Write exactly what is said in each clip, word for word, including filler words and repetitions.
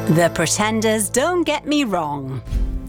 The Pretenders, don't get me wrong.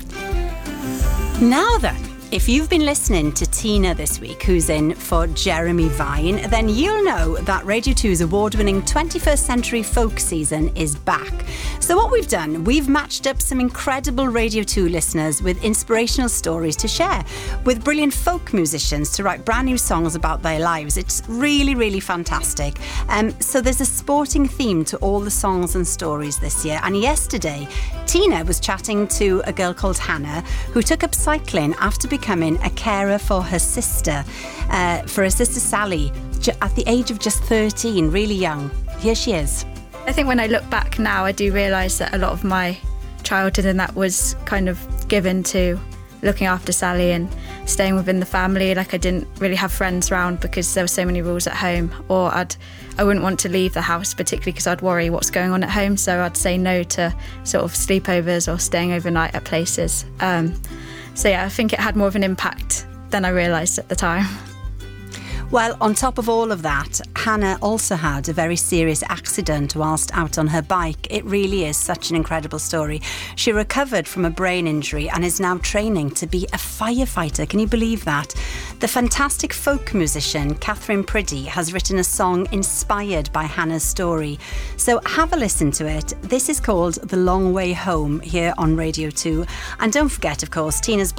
Now then, if you've been listening to Tina this week, who's in for Jeremy Vine, then you'll know that Radio two's award-winning twenty-first Century Folk season is back. So what we've done, we've matched up some incredible Radio two listeners with inspirational stories to share, with brilliant folk musicians to write brand new songs about their lives. It's really, really fantastic. Um, so there's a sporting theme to all the songs and stories this year. And yesterday, Tina was chatting to a girl called Hannah, who took up cycling after becoming a carer for her sister, uh, for her sister Sally, at the age of just thirteen, really young. Here she is. I think when I look back now, I do realise that a lot of my childhood and that was kind of given to looking after Sally and staying within the family. Like, I didn't really have friends around because there were so many rules at home, or I'd I wouldn't want to leave the house, particularly because I'd worry what's going on at home. So I'd say no to sort of sleepovers or staying overnight at places. Um, so yeah, I think it had more of an impact than I realised at the time. Well, on top of all of that, Hannah also had a very serious accident whilst out on her bike. It really is such an incredible story. She recovered from a brain injury and is now training to be a firefighter. Can you believe that? The fantastic folk musician Catherine Priddy has written a song inspired by Hannah's story. So have a listen to it. This is called The Long Way Home here on Radio two. And don't forget, of course, Tina's